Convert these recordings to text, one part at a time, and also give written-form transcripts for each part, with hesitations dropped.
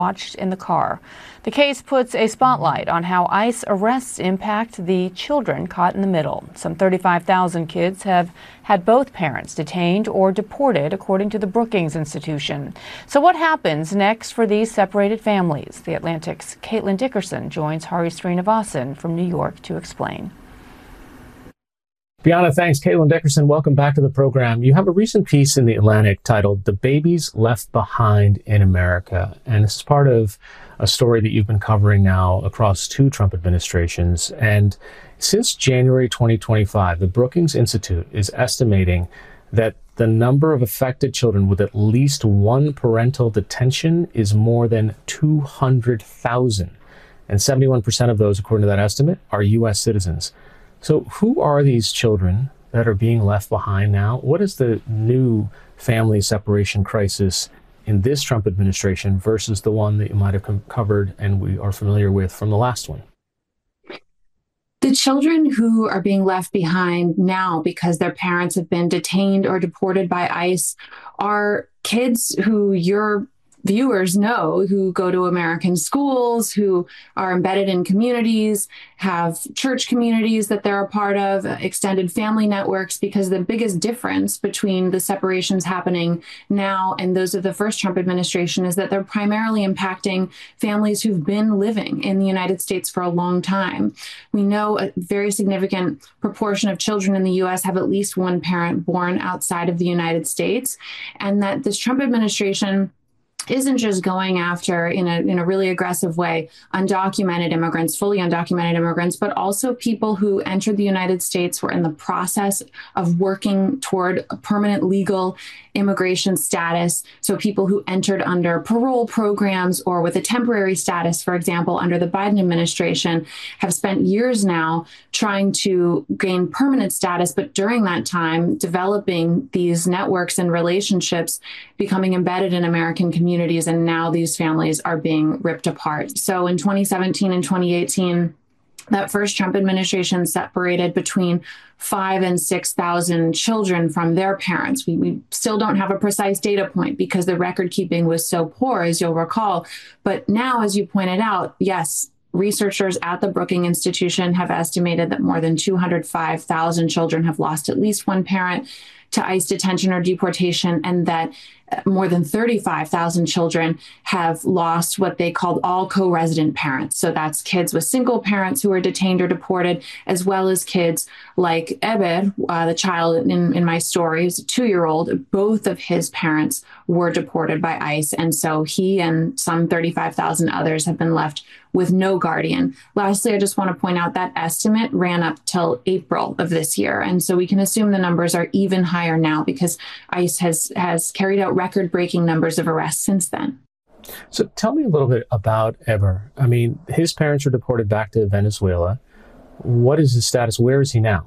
watched in the car. The case puts a spotlight on how ICE arrests impact the children caught in the middle. Some 35,000 kids have had both parents detained or deported, according to the Brookings Institution. So what happens next for these separated families? The Atlantic's Caitlin Dickerson joins Hari Srinivasan from New York to explain. Bianna, thanks. Caitlin Dickerson, welcome back to the program. You have a recent piece in The Atlantic titled "The Babies Left Behind in America," and this is part of a story that you've been covering now across two Trump administrations. And since January 2025, the Brookings Institute is estimating that the number of affected children with at least one parental detention is more than 200,000. And 71% of those, according to that estimate, are U.S. citizens. So who are these children that are being left behind now? What is the new family separation crisis in this Trump administration versus the one that you might have covered and we are familiar with from the last one? The children who are being left behind now because their parents have been detained or deported by ICE are kids who your viewers know, who go to American schools, who are embedded in communities, have church communities that they're a part of, extended family networks, because the biggest difference between the separations happening now and those of the first Trump administration is that they're primarily impacting families who've been living in the United States for a long time. We know a very significant proportion of children in the U.S. have at least one parent born outside of the United States, and that this Trump administration isn't just going after, in a really aggressive way, undocumented immigrants, fully undocumented immigrants, but also people who entered the United States, were in the process of working toward a permanent legal immigration status. So people who entered under parole programs or with a temporary status, for example, under the Biden administration, have spent years now trying to gain permanent status, but during that time, developing these networks and relationships, becoming embedded in American communities, and now these families are being ripped apart. So in 2017 and 2018, that first Trump administration separated between 5,000 and 6,000 children from their parents. We still don't have a precise data point because the record keeping was so poor, as you'll recall. But now, as you pointed out, yes, researchers at the Brookings Institution have estimated that more than 205,000 children have lost at least one parent to ICE detention or deportation, and that more than 35,000 children have lost what they called all co-resident parents. So that's kids with single parents who are detained or deported, as well as kids like Eber, the child in my story, who's a 2-year-old. Both of his parents were deported by ICE. And so he and some 35,000 others have been left with no guardian. Lastly, I just want to point out that estimate ran up till April of this year. And so we can assume the numbers are even higher now because ICE has carried out record-breaking numbers of arrests since then. So tell me a little bit about Eber. I mean, his parents were deported back to Venezuela. What is his status? Where is he now?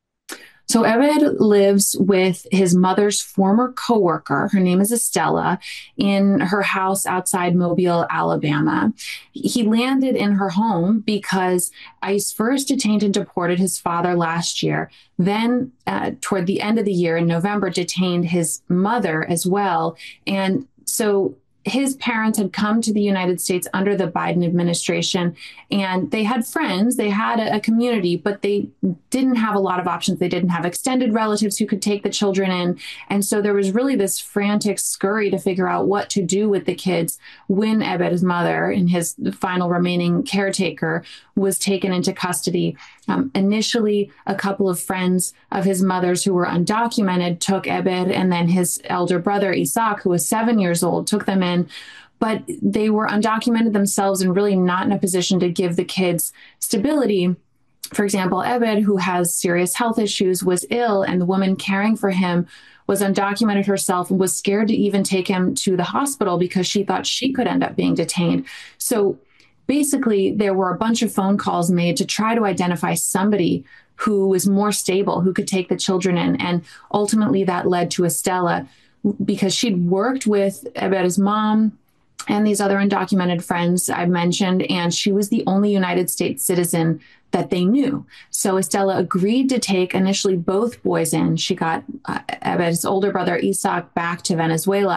So Ebed lives with his mother's former coworker. Her name is Estella, in her house outside Mobile, Alabama. He landed in her home because ICE first detained and deported his father last year. Then toward the end of the year in November, detained his mother as well. And so his parents had come to the United States under the Biden administration, and they had friends, they had a community, but they didn't have a lot of options. They didn't have extended relatives who could take the children in. And so there was really this frantic scurry to figure out what to do with the kids when Ebed's mother, and his final remaining caretaker, was taken into custody. Initially, a couple of friends of his mother's who were undocumented took Ebed, and then his elder brother, Isaac, who was 7 years old, took them in. But they were undocumented themselves and really not in a position to give the kids stability. For example, Ebed, who has serious health issues, was ill, and the woman caring for him was undocumented herself and was scared to even take him to the hospital because she thought she could end up being detained. So basically, there were a bunch of phone calls made to try to identify somebody who was more stable, who could take the children in. And ultimately, that led to Estella, because she'd worked with Ebed's mom and these other undocumented friends I mentioned, and she was the only United States citizen that they knew. So Estella agreed to take initially both boys in. She got Ebed's older brother, Isaac, back to Venezuela.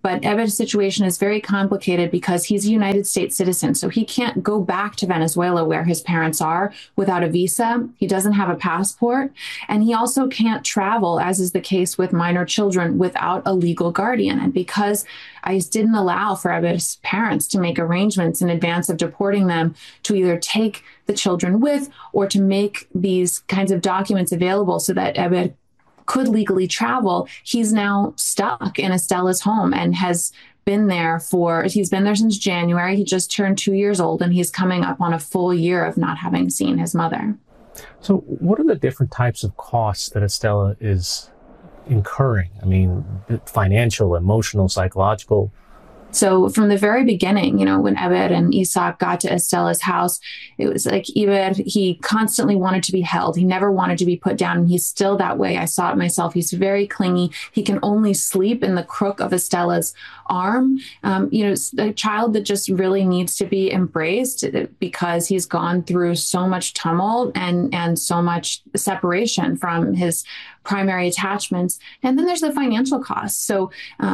But Ebed's situation is very complicated because he's a United States citizen. So he can't go back to Venezuela where his parents are without a visa. He doesn't have a passport. And he also can't travel, as is the case with minor children, without a legal guardian. And because ICE didn't allow for Ebed's parents to make arrangements in advance of deporting them to either take the children with or to make these kinds of documents available so that Ebed could legally travel, he's now stuck in Estela's home and he's been there since January. He just turned 2 years old and he's coming up on a full year of not having seen his mother. So what are the different types of costs that Estela is incurring? I mean, financial, emotional, psychological. So from the very beginning, when Ebed and Isaac got to Estela's house, it was like Ebed, he constantly wanted to be held. He never wanted to be put down. And he's still that way. I saw it myself. He's very clingy. He can only sleep in the crook of Estela's arm. A child that just really needs to be embraced because he's gone through so much tumult and so much separation from his primary attachments. And then there's the financial costs. So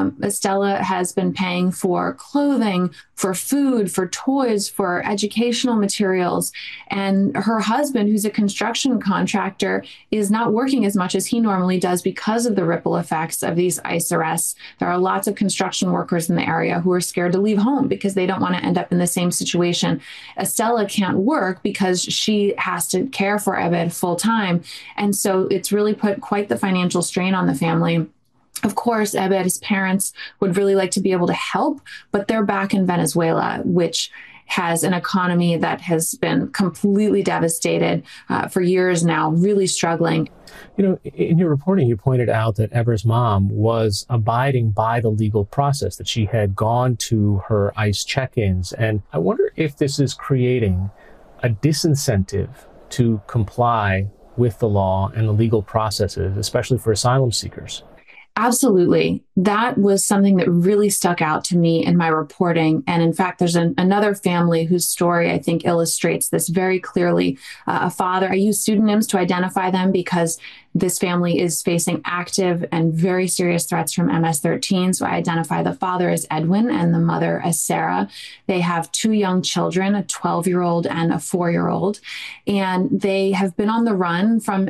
Estela has been paying for clothing, for food, for toys, for educational materials. And her husband, who's a construction contractor, is not working as much as he normally does because of the ripple effects of these ICE arrests. There are lots of construction workers in the area who are scared to leave home because they don't want to end up in the same situation. Estela can't work because she has to care for Ebed full time. And so it's really put quite the financial strain on the family. Of course, Ebed's parents would really like to be able to help, but they're back in Venezuela, which has an economy that has been completely devastated for years now, really struggling. In your reporting, you pointed out that Ebed's mom was abiding by the legal process, that she had gone to her ICE check-ins. And I wonder if this is creating a disincentive to comply with the law and the legal processes, especially for asylum seekers. Absolutely. That was something that really stuck out to me in my reporting. And in fact, there's another family whose story I think illustrates this very clearly. A father, I use pseudonyms to identify them because this family is facing active and very serious threats from MS-13. So I identify the father as Edwin and the mother as Sarah. They have 2 young children, a 12-year-old and a 4-year-old. And they have been on the run from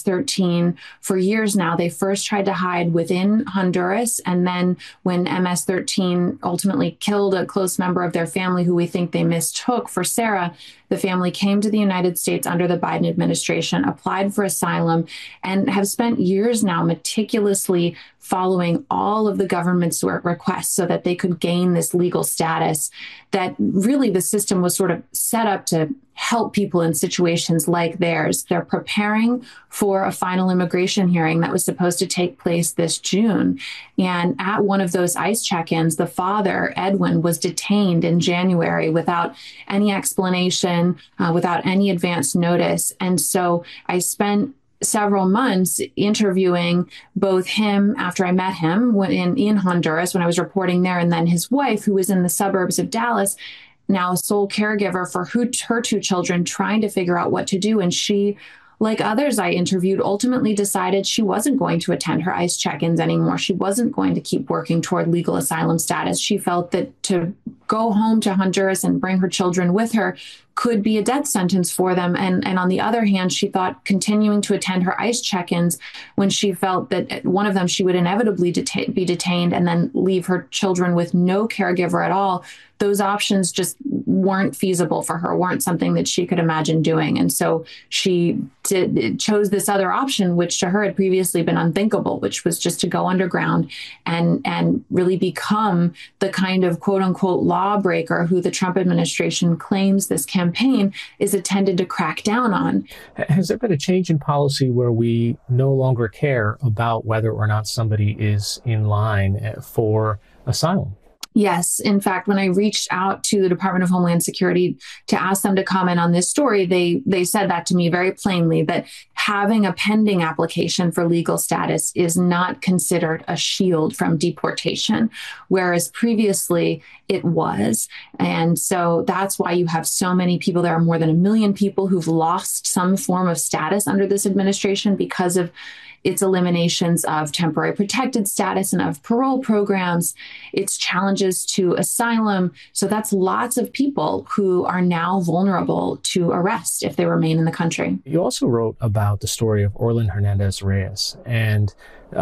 MS-13 for years now. They first tried to hide within Honduras. And then when MS-13 ultimately killed a close member of their family who we think they mistook for Sarah, the family came to the United States under the Biden administration, applied for asylum, and have spent years now meticulously following all of the government's requests so that they could gain this legal status. That really the system was sort of set up to help people in situations like theirs. They're preparing for a final immigration hearing that was supposed to take place this June. And at one of those ICE check-ins, the father, Edwin, was detained in January without any explanation, without any advance notice. And so I spent several months interviewing both him after I met him in Honduras when I was reporting there, and then his wife, who was in the suburbs of Dallas, now a sole caregiver for her 2 children, trying to figure out what to do. And she, like others I interviewed, ultimately decided she wasn't going to attend her ICE check-ins anymore. She wasn't going to keep working toward legal asylum status. She felt that to go home to Honduras and bring her children with her could be a death sentence for them. And on the other hand, she thought continuing to attend her ICE check-ins when she felt that at one of them she would inevitably be detained and then leave her children with no caregiver at all, those options just weren't feasible for her, weren't something that she could imagine doing. And so she chose this other option, which to her had previously been unthinkable, which was just to go underground and really become the kind of quote unquote lawbreaker who the Trump administration claims this campaign is intended to crack down on. Has there been a change in policy where we no longer care about whether or not somebody is in line for asylum? Yes. In fact, when I reached out to the Department of Homeland Security to ask them to comment on this story, they said that to me very plainly, that having a pending application for legal status is not considered a shield from deportation, whereas previously it was. And so that's why you have so many people. There are more than 1 million people who've lost some form of status under this administration because of its eliminations of temporary protected status and of parole programs, its challenges to asylum. So that's lots of people who are now vulnerable to arrest if they remain in the country. You also wrote about the story of Orlin Hernandez Reyes. And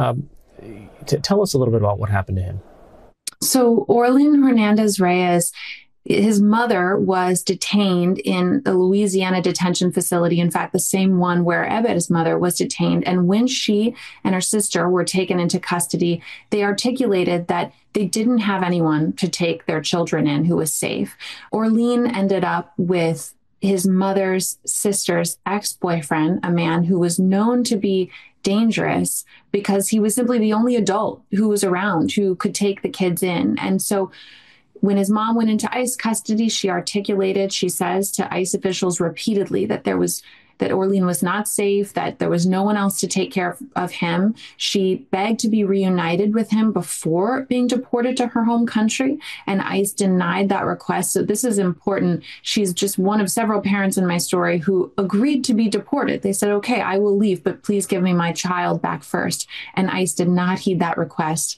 tell us a little bit about what happened to him. So Orlin Hernandez Reyes, his mother was detained in the Louisiana detention facility, in fact, the same one where Ebed's mother was detained. And when she and her sister were taken into custody, they articulated that they didn't have anyone to take their children in who was safe. Orlin ended up with his mother's sister's ex-boyfriend, a man who was known to be dangerous because he was simply the only adult who was around who could take the kids in. And so when his mom went into ICE custody, she says to ICE officials repeatedly that Orlin was not safe, that there was no one else to take care of him. She begged to be reunited with him before being deported to her home country, and ICE denied that request. So this is important. She's just one of several parents in my story who agreed to be deported. They said, okay, I will leave, but please give me my child back first. And ICE did not heed that request.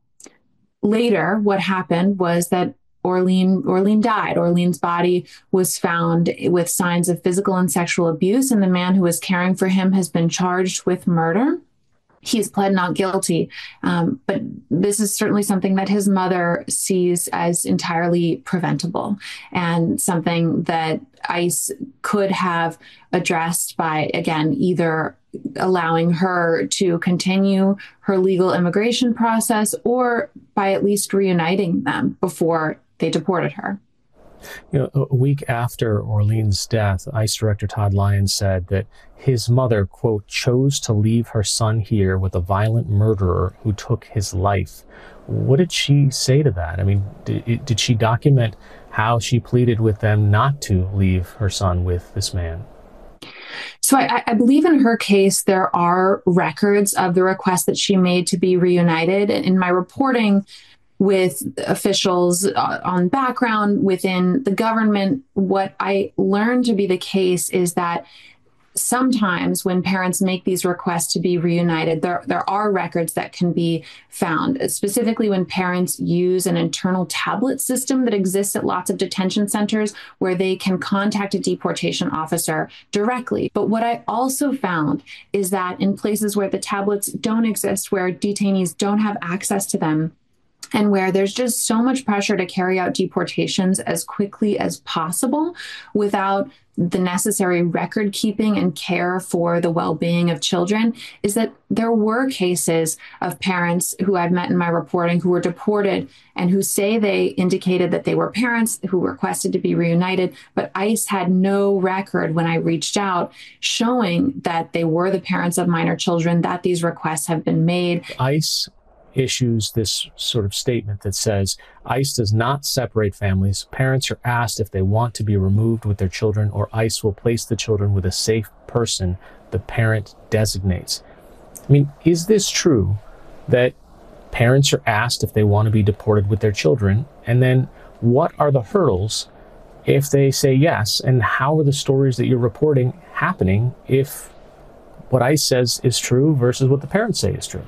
Later, what happened was that Orlin died. Orlin's body was found with signs of physical and sexual abuse, and the man who was caring for him has been charged with murder. He's pled not guilty, but this is certainly something that his mother sees as entirely preventable and something that ICE could have addressed by, again, either allowing her to continue her legal immigration process or by at least reuniting them before they deported her. You know, a week after Orlin's death, ICE Director Todd Lyons said that his mother, quote, chose to leave her son here with a violent murderer who took his life. What did she say to that? I mean, did she document how she pleaded with them not to leave her son with this man? So I believe in her case, there are records of the request that she made to be reunited. And in my reporting with officials on background within the government, what I learned to be the case is that sometimes when parents make these requests to be reunited, there are records that can be found, specifically when parents use an internal tablet system that exists at lots of detention centers where they can contact a deportation officer directly. But what I also found is that in places where the tablets don't exist, where detainees don't have access to them, and where there's just so much pressure to carry out deportations as quickly as possible without the necessary record keeping and care for the well-being of children, is that there were cases of parents who I've met in my reporting who were deported and who say they indicated that they were parents who requested to be reunited, but ICE had no record when I reached out showing that they were the parents of minor children, that these requests have been made. ICE issues this sort of statement that says ICE does not separate families. Parents are asked if they want to be removed with their children, or ICE will place the children with a safe person the parent designates. I mean, is this true that parents are asked if they want to be deported with their children? And then what are the hurdles if they say yes? And how are the stories that you're reporting happening if what ICE says is true versus what the parents say is true?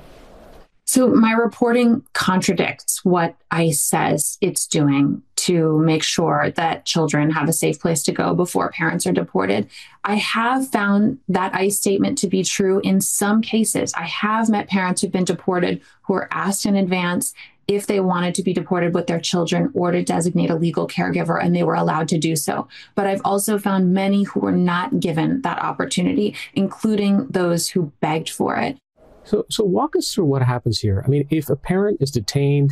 So my reporting contradicts what ICE says it's doing to make sure that children have a safe place to go before parents are deported. I have found that ICE statement to be true in some cases. I have met parents who've been deported who were asked in advance if they wanted to be deported with their children or to designate a legal caregiver, and they were allowed to do so. But I've also found many who were not given that opportunity, including those who begged for it. So walk us through what happens here. I mean, if a parent is detained,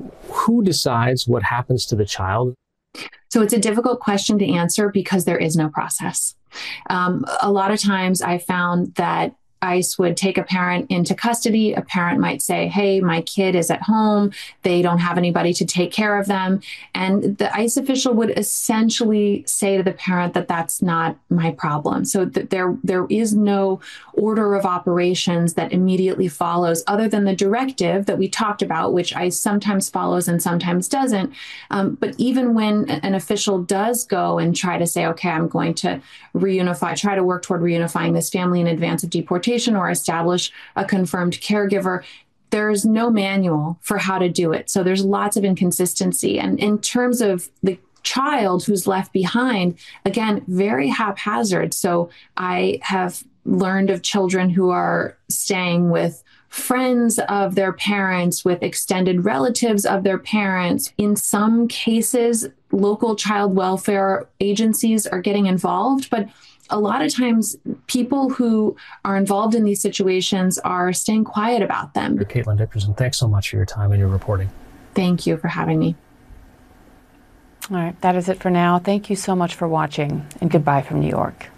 who decides what happens to the child? So it's a difficult question to answer because there is no process. A lot of times I found that ICE would take a parent into custody. A parent might say, hey, my kid is at home. They don't have anybody to take care of them. And the ICE official would essentially say to the parent that that's not my problem. So that there is no order of operations that immediately follows other than the directive that we talked about, which ICE sometimes follows and sometimes doesn't. But even when an official does go and try to say, okay, I'm going to try to work toward reunifying this family in advance of deportation or establish a confirmed caregiver, there's no manual for how to do it. So there's lots of inconsistency. And in terms of the child who's left behind, again, very haphazard. So I have learned of children who are staying with friends of their parents, with extended relatives of their parents. In some cases, local child welfare agencies are getting involved, but a lot of times people who are involved in these situations are staying quiet about them. Caitlin Dickerson, thanks so much for your time and your reporting. Thank you for having me. All right, that is it for now. Thank you so much for watching, and goodbye from New York.